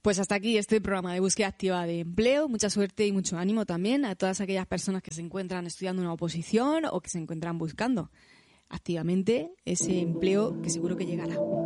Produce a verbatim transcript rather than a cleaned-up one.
Pues hasta aquí este programa de búsqueda activa de empleo. Mucha suerte y mucho ánimo también a todas aquellas personas que se encuentran estudiando una oposición o que se encuentran buscando activamente ese empleo que seguro que llegará.